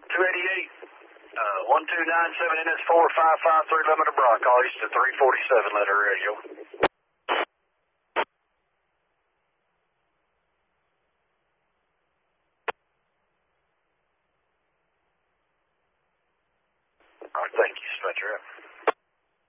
288, 1297 NS4 553 Limit of Brock. Call east to 347 letter radio. All right, thank you, Dispatcher.